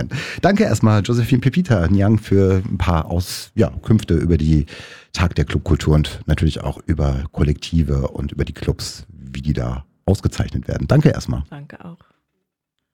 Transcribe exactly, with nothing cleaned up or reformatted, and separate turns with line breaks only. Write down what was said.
Nein. Danke erstmal, Josephine Pepita Niang, für ein paar Auskünfte ja, über die Tag der Clubkultur und natürlich auch über Kollektive und über die Clubs, wie die da ausgezeichnet werden. Danke erstmal.
Danke auch.